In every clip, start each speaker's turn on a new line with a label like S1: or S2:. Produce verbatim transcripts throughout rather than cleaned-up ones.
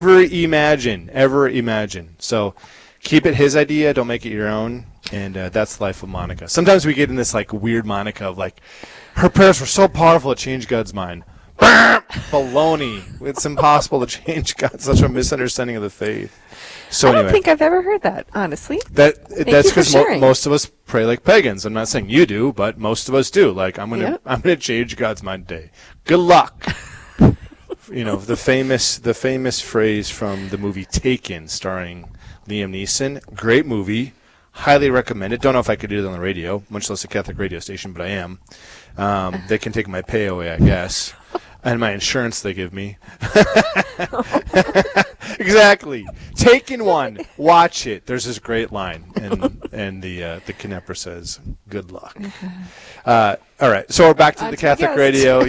S1: ever imagine, ever imagine. So keep it his idea. Don't make it your own. And uh, that's the life of Monica. Sometimes we get in this like weird Monica of like, her prayers were so powerful it changed God's mind. Baloney. It's impossible to change God. Such a misunderstanding of the faith. So
S2: I don't
S1: anyway,
S2: think I've ever heard that, honestly.
S1: that
S2: Thank
S1: that's
S2: you for
S1: because mo-
S2: sharing.
S1: most of us pray like pagans. I'm not saying you do, but most of us do. Like I'm gonna
S2: Yep.
S1: I'm gonna change God's mind today. Good luck. You know, the famous the famous phrase from the movie Taken, starring Liam Neeson. Great movie. Highly recommend it. Don't know if I could do it on the radio, much less a Catholic radio station, but I am. Um, they can take my pay away, I guess, and my insurance they give me. Exactly. Taken one. Watch it. There's this great line, and and the uh, the Knepper says, "Good luck." Uh, all right, so we're back to
S2: On
S1: the
S2: to
S1: Catholic
S2: the
S1: radio.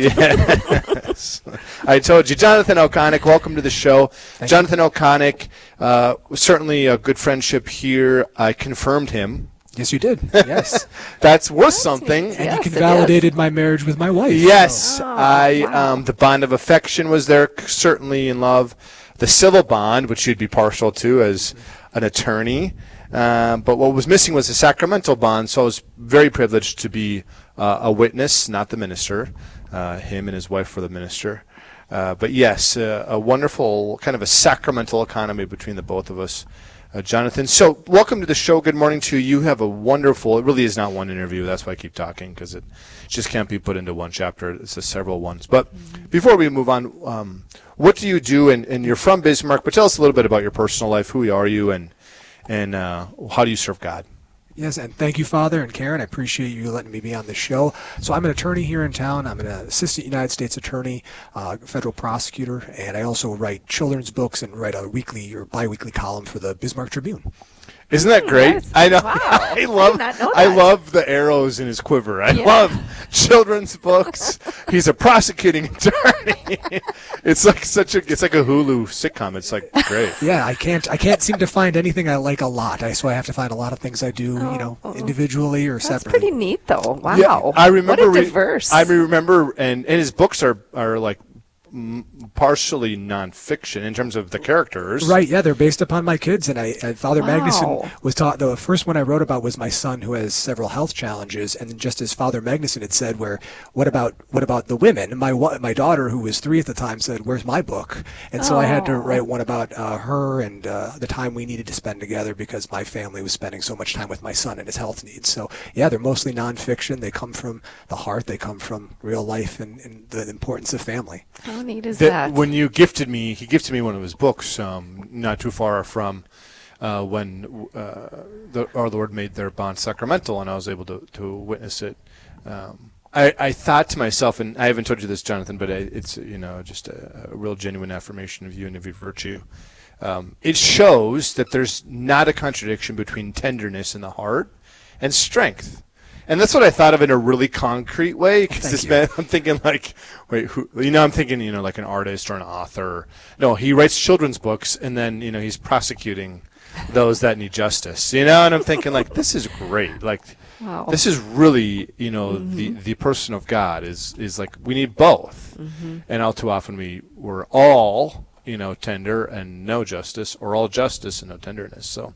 S1: Yes. I told you, Jonathan O'Connick. Welcome to the show,
S3: Thank
S1: Jonathan O'Connick. Uh, certainly a good friendship here. I confirmed him.
S3: Yes, you did. Yes.
S1: That's worth something.
S2: neat.
S3: And
S2: Yes,
S3: you
S2: it
S3: validated my marriage with my wife.
S1: Yes,
S2: Oh,
S1: I.
S2: wow.
S1: Um, the bond of affection was there, certainly in love. The civil bond, which you'd be partial to as an attorney, um, but what was missing was the sacramental bond. So I was very privileged to be uh, a witness, not the minister. Uh, him and his wife were the minister. Uh, but yes, uh, a wonderful kind of a sacramental economy between the both of us. Uh, Jonathan, so welcome to the show. Good morning to you. You have a wonderful, it really is not one interview. That's why I keep talking, because it just can't be put into one chapter. It's a several ones. But before we move on, um, what do you do? And, and you're from Bismarck, but tell us a little bit about your personal life. Who are you, and and uh, how do you serve God?
S3: Yes, and thank you, Father and Karen. I appreciate you letting me be on the show. So I'm an attorney here in town. I'm an assistant United States attorney, uh, federal prosecutor, and I also write children's books and write a weekly or biweekly column for the Bismarck Tribune.
S1: Isn't that great?
S2: Yes.
S1: I know.
S2: Wow.
S1: I
S2: I
S1: love.
S2: did not know
S1: I
S2: that.
S1: love the arrows in his quiver. I
S2: Yeah.
S1: love children's books. He's a prosecuting attorney. It's like such a. It's like a Hulu sitcom. It's like great.
S3: Yeah, I can't I can't seem to find anything I like a lot. I so I have to find a lot of things I do, you know,
S2: Oh.
S3: individually or
S2: That's
S3: separately.
S2: pretty neat, though. Wow.
S1: Yeah, I remember.
S2: What a
S1: re-
S2: diverse.
S1: I remember, and, and his books are are like m- partially nonfiction in terms of the characters.
S3: Right, yeah, they're based upon my kids, and I, and Father
S2: Wow.
S3: Magnuson was taught. The first one I wrote about was my son, who has several health challenges, and just as Father Magnuson had said, where what about what about the women? My wa- my daughter, who was three at the time, said, "Where's my book?" And so I had to
S2: Oh.
S3: write one about uh, her and uh, the time we needed to spend together because my family was spending so much time with my son and his health needs. So yeah, they're mostly nonfiction. They come from the heart. They come from real life and, and the importance of family.
S2: How neat is
S1: That
S2: that?
S1: when you gifted me, he gifted me one of his books, um, not too far from uh, when uh, the, our Lord made their bond sacramental, and I was able to, to witness it. Um, I, I thought to myself, and I haven't told you this, Jonathan, but I, it's you know just a, a real genuine affirmation of you and of your virtue. Um, it shows that there's not a contradiction between tenderness in the heart and strength. And that's what I thought of in a really concrete way. Because
S3: Thank
S1: this
S3: you.
S1: man, I'm thinking like, wait, who? You know, I'm thinking, you know, like an artist or an author. No, he writes children's books, and then you know he's prosecuting those that need justice. You know, and I'm thinking like, this is great. Like,
S2: Wow.
S1: this is really, you know, the the person of God is is like we need both. And all too often we we're all, you know, tender and no justice, or all justice and no tenderness. So.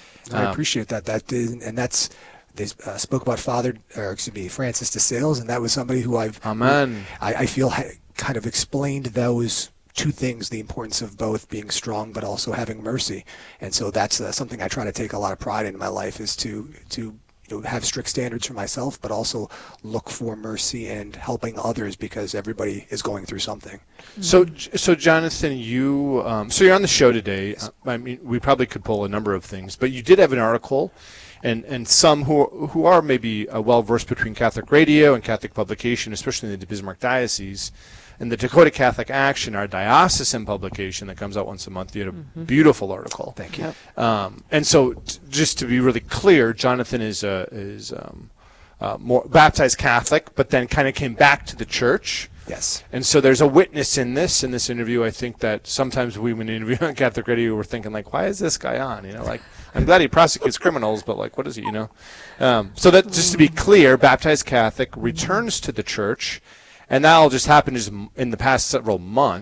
S3: I
S1: Um,
S3: appreciate that. That is, and that's they uh, spoke about Father, or excuse me, Francis de Sales, and that was somebody who I've
S1: Amen.
S3: I, I feel ha- kind of explained those two things: the importance of both being strong, but also having mercy. And so that's uh, something I try to take a lot of pride in my life, is to to you know, have strict standards for myself, but also look for mercy and helping others, because everybody is going through something.
S1: So, so Jonathan, you um, so you're on the show today. Uh, I mean, we probably could pull a number of things, but you did have an article, and and some who who are maybe uh, well versed between Catholic radio and Catholic publication, especially in the Bismarck Diocese, and the Dakota Catholic Action, our diocesan publication that comes out once a month. You had a beautiful article.
S3: Thank you.
S2: Yep.
S1: Um, and so, t- just to be really clear, Jonathan is uh, is um, uh, more baptized Catholic, but then kind of came back to the church.
S3: Yes.
S1: And so there's a witness in this in this interview. I think that sometimes we, when interview on Catholic radio, we're thinking like, why is this guy on? You know, like I'm glad he prosecutes criminals, but like, what is he? You know. Um, so that just to be clear, baptized Catholic returns to the church, and that'll just happen just m- in the past several months.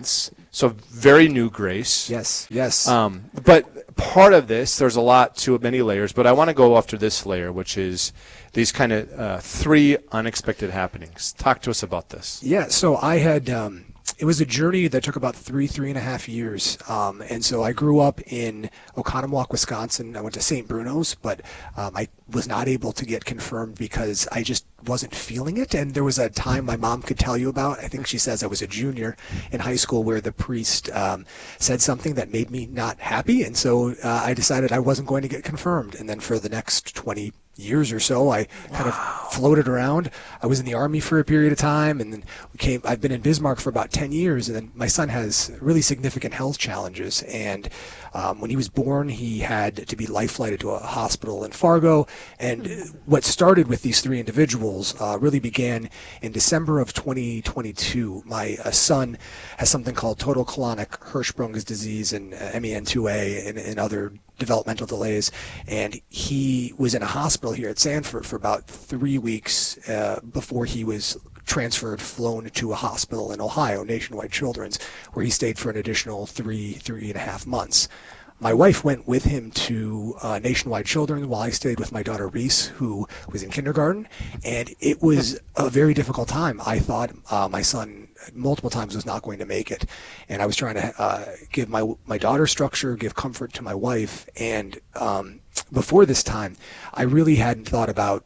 S1: So very new grace.
S3: Yes, yes.
S1: Um, but part of this, there's a lot to it, many layers, but I want to go after this layer, which is these kind of uh, three unexpected happenings. Talk to us about this.
S3: Yeah, so I had, um, it was a journey that took about three, three and a half years. Um, and so I grew up in Oconomowoc, Wisconsin. I went to Saint Bruno's, but um, I was not able to get confirmed because I just wasn't feeling it. And there was a time my mom could tell you about, I think she says I was a junior in high school, where the priest um, said something that made me not happy. And so uh, I decided I wasn't going to get confirmed. And then for the next twenty years or so, I kind of floated around. I was in the Army for a period of time, and then we came, I've been in Bismarck for about ten years, and then my son has really significant health challenges. And um, when he was born, he had to be life flighted to a hospital in Fargo. And what started with these three individuals uh, really began in December of twenty twenty-two. My uh, son has something called total colonic Hirschsprung's disease and uh, M E N two A and, and other developmental delays, and he was in a hospital here at Sanford for about three weeks uh, before he was transferred, flown to a hospital in Ohio, Nationwide Children's, where he stayed for an additional three, three and a half months. My wife went with him to uh, Nationwide Children's while I stayed with my daughter Reese, who was in kindergarten, and it was a very difficult time. I thought uh, my son multiple times was not going to make it, and I was trying to uh, give my my daughter structure, give comfort to my wife, and um, before this time, I really hadn't thought about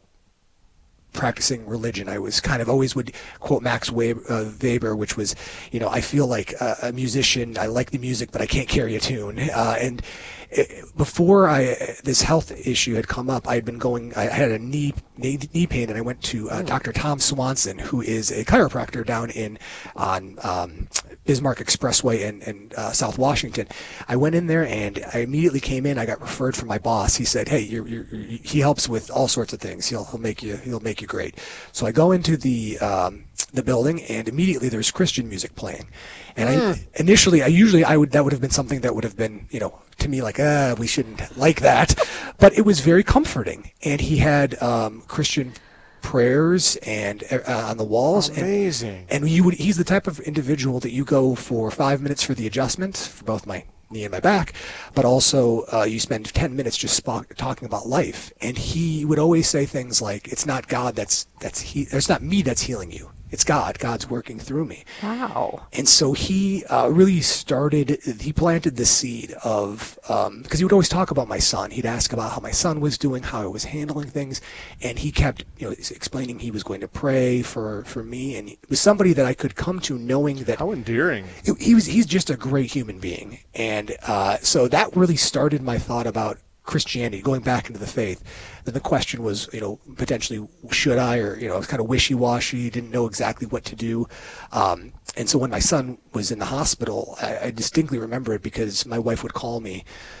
S3: practicing religion. I was kind of always would quote Max Weber, uh, Weber, which was, you know, I feel like a, a musician. I like the music, but I can't carry a tune. Uh, and it, before I this health issue had come up, I had been going. I had a knee knee, knee pain, and I went to uh, Doctor Tom Swanson, who is a chiropractor down in on um, Bismarck Expressway in, in uh, South Washington. I went in there, and I immediately came in. I got referred from my boss. He said, "Hey, you're, you're, you're, he helps with all sorts of things. He'll he'll make you he'll make you great." So I go into the um, the building, and immediately there's Christian music playing. And mm. I initially, I usually I would that would have been something that would have been, you know, to me like, ah, we shouldn't like that, but it was very comforting. And he had um, Christian prayers and uh, on the walls.
S1: Amazing.
S3: And, and you would he's the type of individual that you go for five minutes for the adjustment for both my knee and my back, but also uh, you spend ten minutes just sp- talking about life. And he would always say things like, "It's not God that's that's he. It's not me that's healing you. It's God. God's working through me."
S2: Wow.
S3: And so he uh, really started, he planted the seed of, um, because he would always talk about my son. He'd ask about how my son was doing, how I was handling things. And he kept, you know, explaining he was going to pray for, for me. And he was somebody that I could come to knowing that.
S1: How endearing.
S3: He was, he's just a great human being. And uh, so that really started my thought about Christianity, going back into the faith. Then the question was, you know, potentially, should I, or, you know, I was kind of wishy-washy, didn't know exactly what to do. Um, and so when my son was in the hospital, I, I distinctly remember it because my wife would call me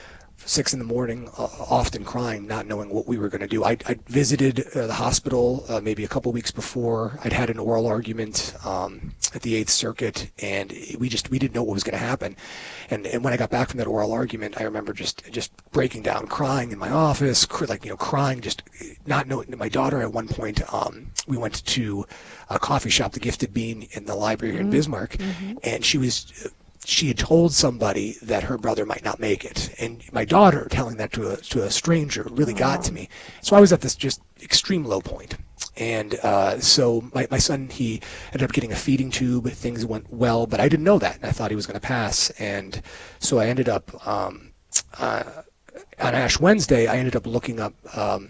S3: six in the morning, uh, often crying, not knowing what we were going to do. I I visited uh, the hospital uh, maybe a couple weeks before. I'd had an oral argument um, at the Eighth Circuit, and we just we didn't know what was going to happen. And and when I got back from that oral argument, I remember just just breaking down, crying in my office, cr- like you know, crying, just not knowing. My daughter at one point, um, we went to a coffee shop, the Gifted Bean, in the library here in Bismarck, mm-hmm. and she was. She had told somebody that her brother might not make it, and my daughter telling that to a to a stranger really got to me. So I was at this just extreme low point, and uh, so my my son, he ended up getting a feeding tube. Things went well, but I didn't know that, and I thought he was going to pass, and so I ended up um, uh, on Ash Wednesday. I ended up looking up. Um,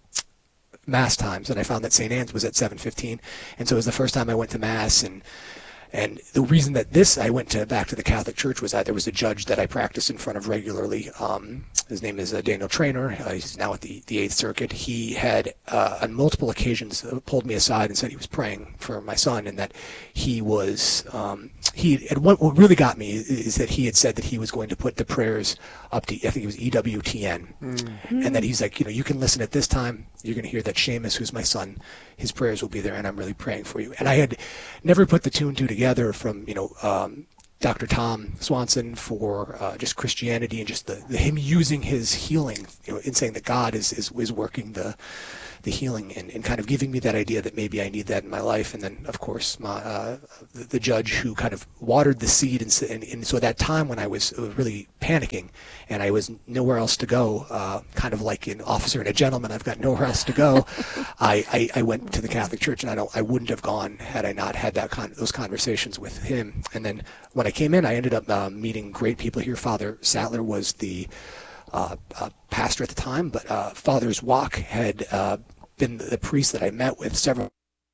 S3: Mass times, and I found that Saint Anne's was at seven fifteen, and so it was the first time I went to Mass. And And the reason that this, I went to back to the Catholic Church, was that there was a judge that I practiced in front of regularly. Um, his name is uh, Daniel Traynor. Uh, he's now at the, the Eighth Circuit. He had, uh, on multiple occasions, uh, pulled me aside and said he was praying for my son, and that he was, um, he, and what, what really got me is, is that he had said that he was going to put the prayers up to, I think it was E W T N. Mm-hmm. And that he's like, you know, you can listen at this time. You're going to hear that Seamus, who's my son, his prayers will be there, and I'm really praying for you. And I had never put the two and two together from, you know, um, Doctor Tom Swanson for uh, just Christianity and just the, the him using his healing, you know, in saying that God is is, is working the the healing and, and kind of giving me that idea that maybe I need that in my life. And then, of course, my, uh, the, the judge who kind of watered the seed. And, and, and so at that time when I was really panicking and I was nowhere else to go, uh, kind of like an officer and a gentleman, I've got nowhere else to go, I, I, I went to the Catholic Church, and I don't, I wouldn't have gone had I not had that con- those conversations with him. And then when I came in, I ended up uh, meeting great people here. Father Sattler was the uh, uh, pastor at the time, but uh, Father Zwak had uh, been the priest that I met with several.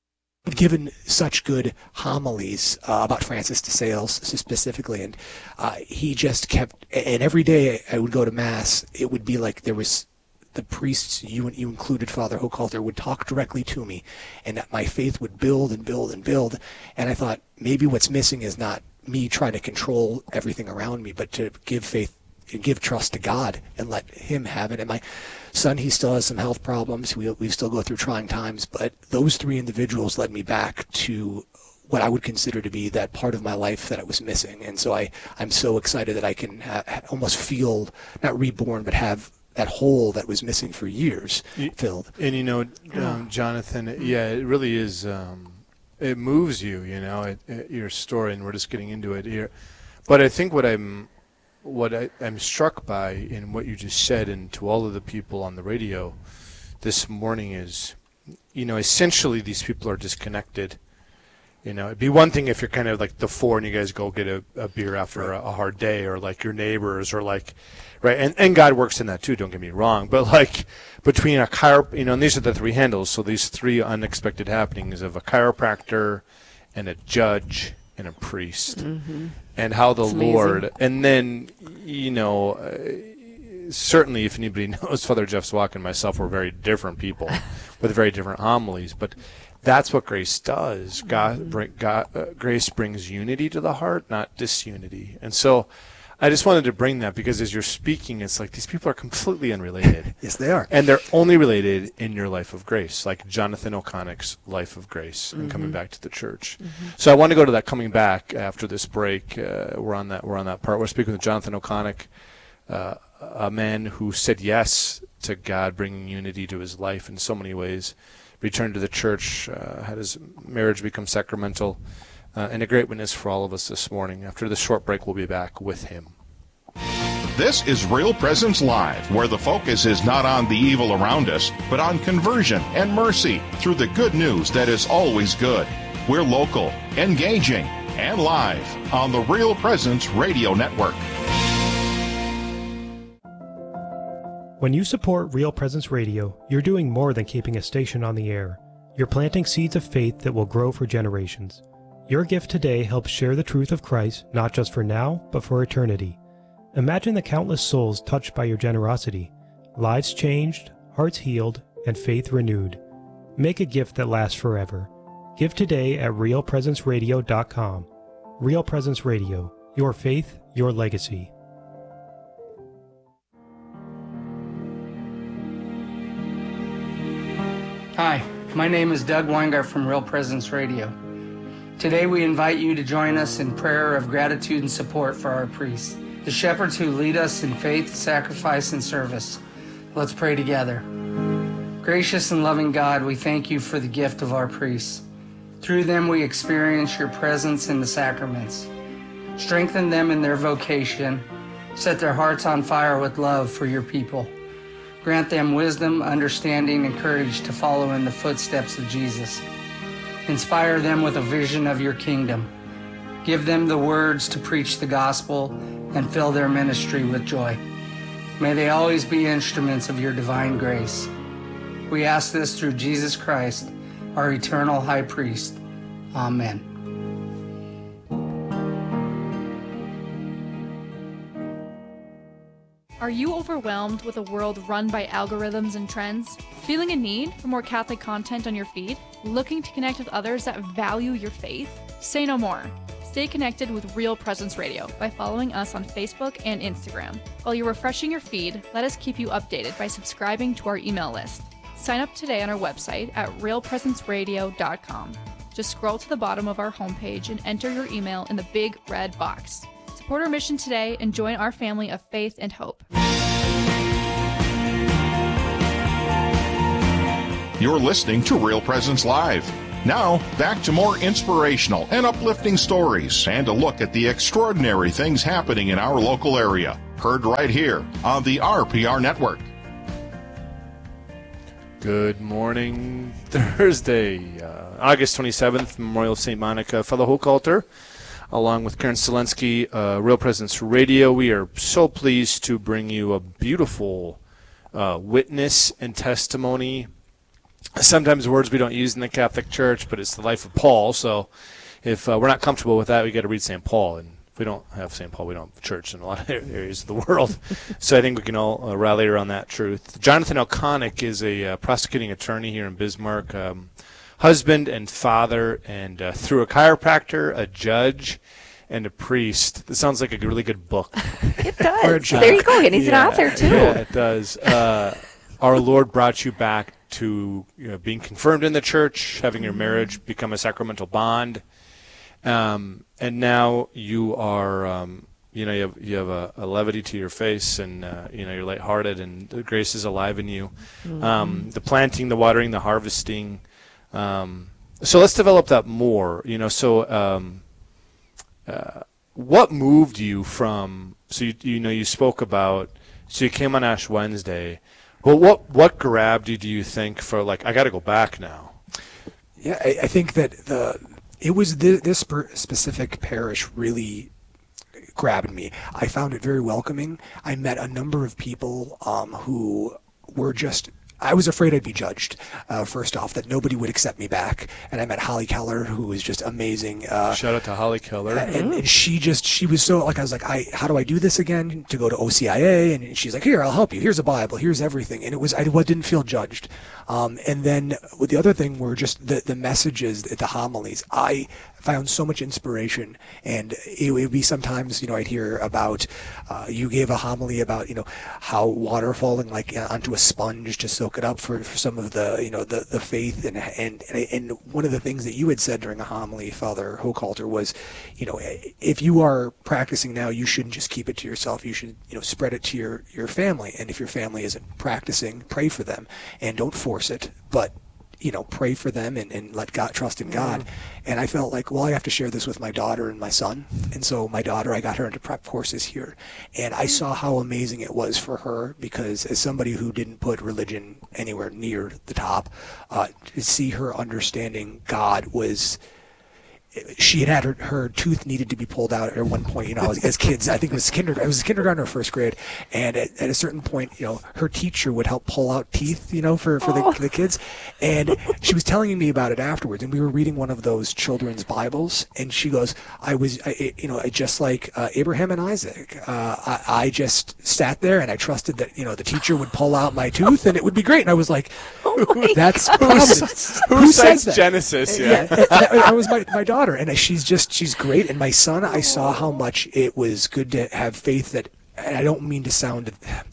S3: Given such good homilies uh, about Francis de Sales specifically, and uh, he just kept. And every day I would go to Mass, it would be like there was. The priests, you you included, Father Hochhalter, would talk directly to me, and that my faith would build and build and build. And I thought maybe what's missing is not me trying to control everything around me, but to give faith and give trust to God and let Him have it. And my son, he still has some health problems. We we still go through trying times, but those three individuals led me back to what I would consider to be that part of my life that I was missing. And so I I'm so excited that I can ha- almost feel not reborn, but have that hole that was missing for years filled.
S1: And, you know, um, Jonathan, yeah, it really is, um, it moves you, you know, it, it, your story, and we're just getting into it here. But I think what I'm, what I, I'm struck by in what you just said, and to all of the people on the radio this morning is, you know, essentially these people are disconnected. You know, it'd be one thing if you're kind of like the four and you guys go get a, a beer after a, a hard day, or like your neighbors, or like, right, and, and God works in that too, don't get me wrong, but like between a chiro, you know, and these are the three handles, so these three unexpected happenings of a chiropractor and a judge and a priest, mm-hmm. and how the Lord, and then, you know, uh, certainly if anybody knows, Father Jeff Zwak and myself were very different people with very different homilies, but that's what grace does. God, bring, God uh, grace brings unity to the heart, not disunity. And so I just wanted to bring that because as you're speaking, it's like these people are completely unrelated.
S3: Yes, they are.
S1: And they're only related in your life of grace, like Jonathan O'Connick's life of grace and mm-hmm. coming back to the church. Mm-hmm. So I want to go to that coming back after this break. Uh, we're on that. We're on that part. We're speaking with Jonathan O'Connick, uh, a man who said yes to God bringing unity to his life in so many ways. Returned to the church, uh, had his marriage become sacramental, uh, and a great witness for all of us this morning. After this short break, we'll be back with him.
S4: This is Real Presence Live, where the focus is not on the evil around us, but on conversion and mercy through the good news that is always good. We're local, engaging, and live on the Real Presence Radio Network.
S5: When you support Real Presence Radio, you're doing more than keeping a station on the air. You're planting seeds of faith that will grow for generations. Your gift today helps share the truth of Christ, not just for now, but for eternity. Imagine the countless souls touched by your generosity, lives changed, hearts healed, and faith renewed. Make a gift that lasts forever. Give today at real presence radio dot com. Real Presence Radio, your faith, your legacy.
S6: Hi, my name is Doug Weingart from Real Presence Radio. Today we invite you to join us in prayer of gratitude and support for our priests, the shepherds who lead us in faith, sacrifice, and service. Let's pray together. Gracious and loving God, we thank you for the gift of our priests. Through them we experience your presence in the sacraments. Strengthen them in their vocation. Set their hearts on fire with love for your people. Grant them wisdom, understanding, and courage to follow in the footsteps of Jesus. Inspire them with a vision of your kingdom. Give them the words to preach the gospel and fill their ministry with joy. May they always be instruments of your divine grace. We ask this through Jesus Christ, our eternal high priest. Amen.
S7: Are you overwhelmed with a world run by algorithms and trends? Feeling a need for more Catholic content on your feed? Looking to connect with others that value your faith? Say no more. Stay connected with Real Presence Radio by following us on Facebook and Instagram. While you're refreshing your feed, let us keep you updated by subscribing to our email list. Sign up today on our website at real presence radio dot com. Just scroll to the bottom of our homepage and enter your email in the big red box. Support our mission today and join our family of faith and hope.
S4: You're listening to Real Presence Live. Now, back to more inspirational and uplifting stories and a look at the extraordinary things happening in our local area. Heard right here on the R P R Network.
S1: Good morning, Thursday, uh, August twenty-seventh, Memorial Saint Monica Fellow Hoke Altar, along with Karen Selensky, uh, Real Presence Radio. We are so pleased to bring you a beautiful uh, witness and testimony. Sometimes words we don't use in the Catholic Church, but it's the life of Paul. So if uh, we're not comfortable with that, we got to read Saint Paul. And if we don't have Saint Paul, we don't have church in a lot of areas of the world. So I think we can all uh, rally around that truth. Jonathan Elkonick is a uh, prosecuting attorney here in Bismarck, um, husband and father, and uh, through a chiropractor, a judge, and a priest. This sounds like a really good book.
S2: It does. There you go. And he's
S1: yeah,
S2: an author, too.
S1: Yeah, it does. Uh, our Lord brought you back to you know, being confirmed in the church, having your marriage become a sacramental bond, um, and now you are, um, you know, you have you have a, a levity to your face, and uh, you know you're lighthearted, and the grace is alive in you. Mm-hmm. Um, the planting, the watering, the harvesting. Um, so let's develop that more. You know, so um, uh, what moved you from? So you, you know you spoke about. So you came on Ash Wednesday. Well, what what grabbed you, do you think, for like, I got to go back now?
S3: Yeah, I, I think that the it was the, this specific parish really grabbed me. I found it very welcoming. I met a number of people um, who were just, I was afraid I'd be judged, uh, first off, that nobody would accept me back. And I met Holly Keller, who was just amazing. Uh,
S1: Shout out to Holly Keller.
S3: And, and she just, she was so, like, I was like, I, how do I do this again? To go to O C I A? And she's like, here, I'll help you. Here's a Bible. Here's everything. And it was, I didn't feel judged. Um, and then with the other thing were just the, the messages, the homilies. I found so much inspiration, and it would be sometimes, you know, I'd hear about, uh, you gave a homily about, you know, how water falling like uh, onto a sponge to soak it up for, for some of the, you know, the, the faith. And, and, and one of the things that you had said during a homily, Father Hochhalter, was, you know, if you are practicing now, you shouldn't just keep it to yourself. You should, you know, spread it to your, your family. And if your family isn't practicing, pray for them, and don't force it, but you know, pray for them and, and let God, trust in God. Mm. And I felt like, well, I have to share this with my daughter and my son. And so my daughter, I got her into prep courses here. And I saw how amazing it was for her, because as somebody who didn't put religion anywhere near the top, uh, to see her understanding God was, she had had her, her tooth needed to be pulled out at one point, you know, as, as kids. I think it was kindergarten, it was kindergarten or first grade. And at, at a certain point, you know, her teacher would help pull out teeth, you know, for, for the, the kids. And she was telling me about it afterwards. And we were reading one of those children's Bibles. And she goes, I was, I, you know, just like uh, Abraham and Isaac, uh, I, I just sat there and I trusted that, you know, the teacher would pull out my tooth and it would be great. And I was like, oh that's providence.
S1: Who, who says Genesis? Yeah.
S3: yeah that, that was my, my daughter. And she's just, she's great. And my son, I saw how much it was good to have faith that, and I don't mean to sound,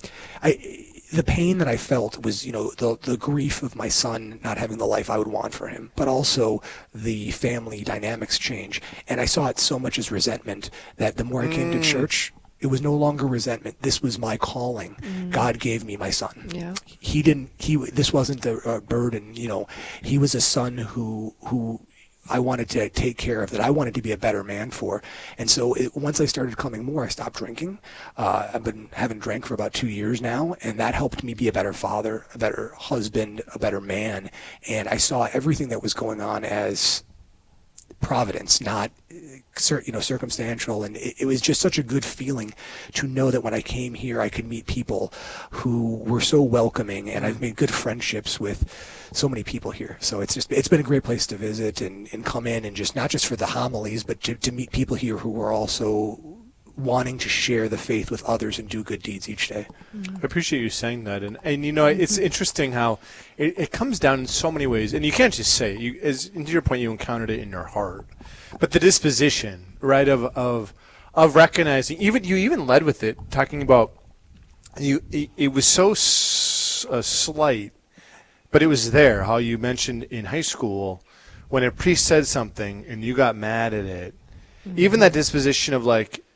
S3: I, the pain that I felt was, you know, the the grief of my son not having the life I would want for him, but also the family dynamics change. And I saw it so much as resentment that the more I came mm. to church, it was no longer resentment. This was my calling. Mm. God gave me my son. Yeah. He didn't, he, this wasn't a, a burden, you know, he was a son who, who, I wanted to take care of, that I wanted to be a better man for. And so it, once I started coming more, I stopped drinking. Uh, I've been haven't drank for about two years now, and that helped me be a better father, a better husband, a better man. And I saw everything that was going on as providence, not you know circumstantial. And it, it was just such a good feeling to know that when I came here, I could meet people who were so welcoming, and I've made good friendships with so many people here. So it's just it's been a great place to visit and, and come in, and just not just for the homilies, but to, to meet people here who are also wanting to share the faith with others and do good deeds each day.
S1: I appreciate you saying that. And, and you know, it's interesting how it, it comes down in so many ways. And you can't just say it. You, as to your point, you encountered it in your heart. But the disposition, right, of of of recognizing, even you even led with it, talking about, you. it, it was so s- uh, slight, but it was there, how you mentioned in high school, when a priest said something and you got mad at it, mm-hmm. even that disposition of like,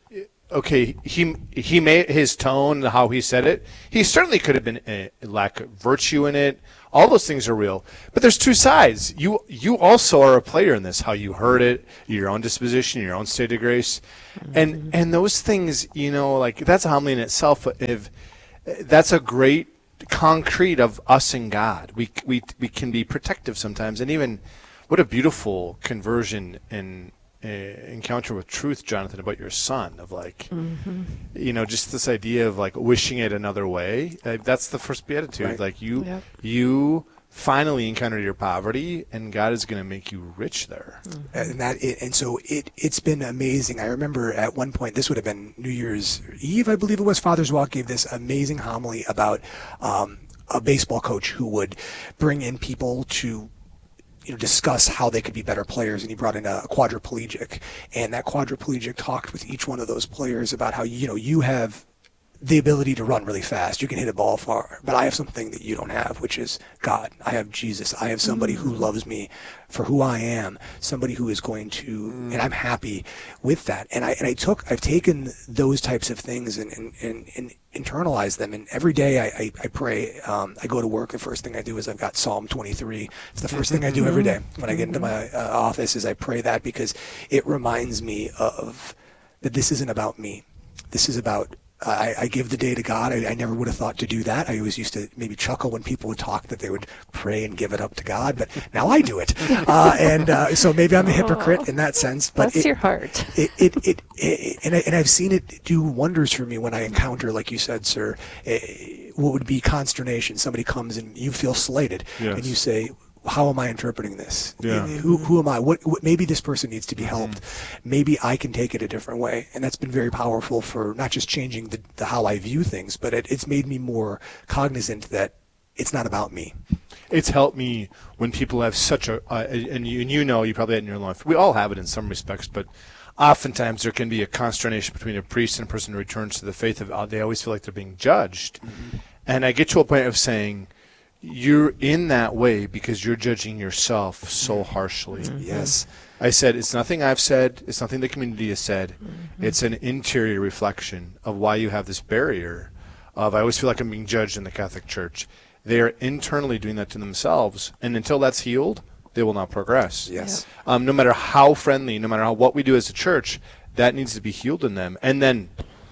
S1: okay, he he made his tone, how he said it. He certainly could have been a lack of virtue in it. All those things are real, but there's two sides. You you also are a player in this. How you heard it, your own disposition, your own state of grace, and and those things, you know, like that's a homily in itself. If that's a great concrete of us and God. We we we can be protective sometimes, and even what a beautiful conversion and uh, encounter with truth, Jonathan, about your son. Of like, mm-hmm. you know, just this idea of like wishing it another way. Uh, that's the first beatitude. Right. Like you, yep. you finally encountered your poverty, and God is going to make you rich there.
S3: Mm-hmm. And that, and so it it's been amazing. I remember at one point, this would have been New Year's Eve, I believe it was. Father's Walk gave this amazing homily about um, a baseball coach who would bring in people to, you know, discuss how they could be better players, and he brought in a quadriplegic, and that quadriplegic talked with each one of those players about how, you know, you have the ability to run really fast. You can hit a ball far, but I have something that you don't have, which is God. I have Jesus. I have somebody who loves me for who I am, somebody who is going to, and I'm happy with that. And I and I took, I've taken those types of things and and, and, and internalized them. And every day I, I, I pray. Um, I go to work. The first thing I do is I've got Psalm twenty-three. It's the first thing I do every day when I get into my uh, office is I pray that, because it reminds me of that this isn't about me. This is about I, I give the day to God. I, I never would have thought to do that. I always used to maybe chuckle when people would talk that they would pray and give it up to God, but now I do it. Uh, and uh, so maybe I'm a hypocrite oh, in that sense. But
S2: bless
S3: it,
S2: your heart.
S3: It, it, it, it, and, I, and I've seen it do wonders for me when I encounter, like you said, sir, it, what would be consternation. Somebody comes and you feel slighted, yes. and you say, how am I interpreting this?
S1: Yeah.
S3: Who who am I? What, what maybe this person needs to be helped. Mm-hmm. Maybe I can take it a different way, and that's been very powerful for not just changing the, the how I view things, but it, it's made me more cognizant that it's not about me.
S1: It's helped me when people have such a uh, and you and you know you probably had it in your life. We all have it in some respects, but oftentimes there can be a consternation between a priest and a person who returns to the faith of uh, they always feel like they're being judged, mm-hmm. and I get to a point of saying, you're in that way because you're judging yourself so harshly.
S3: Mm-hmm. Yes.
S1: I said, it's nothing I've said. It's nothing the community has said. Mm-hmm. It's an interior reflection of why you have this barrier of, I always feel like I'm being judged in the Catholic Church. They are internally doing that to themselves. And until that's healed, they will not progress.
S3: Yes.
S1: Um, no matter how friendly, no matter how, what we do as a church, that needs to be healed in them. And then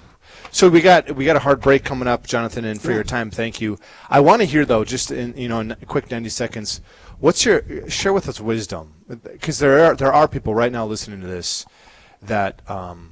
S1: So we got we got a hard break coming up, Jonathan, and for yeah. your time, thank you. I want to hear though, just in you know, in a quick ninety seconds, what's your share with us wisdom, because there are there are people right now listening to this that um,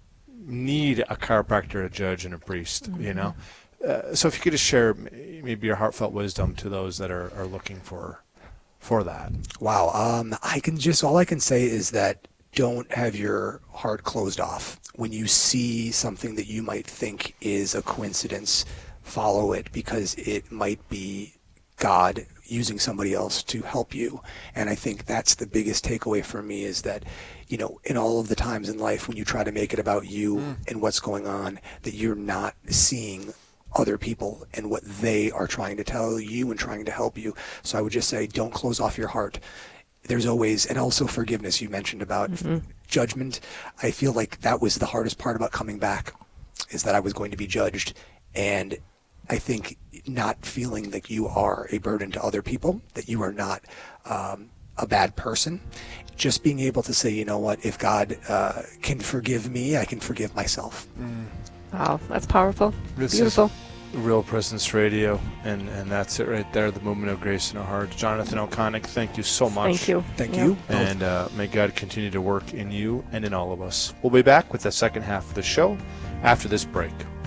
S1: need a chiropractor, a judge, and a priest. Mm-hmm. You know, uh, so if you could just share maybe your heartfelt wisdom to those that are, are looking for for that.
S3: Wow, um, I can just all I can say is that don't have your heart closed off. When you see something that you might think is a coincidence, follow it, because it might be God using somebody else to help you. And I think that's the biggest takeaway for me, is that, you know, in all of the times in life when you try to make it about you mm. and what's going on, that you're not seeing other people and what they are trying to tell you and trying to help you. So I would just say, don't close off your heart. There's always, and also forgiveness. You mentioned about mm-hmm. judgment. I feel like that was the hardest part about coming back, is that I was going to be judged. And I think not feeling that you are a burden to other people, that you are not um, a bad person, just being able to say, you know what, if God uh, can forgive me, I can forgive myself.
S2: Mm. Wow, that's powerful.
S1: This
S2: Beautiful.
S1: Real Presence Radio, and, and that's it right there, the movement of grace in our hearts. Jonathan O'Connick, thank you so much.
S2: Thank you.
S3: Thank
S2: yeah.
S3: you.
S1: And uh, may God continue to work in you and in all of us. We'll be back with the second half of the show after this break.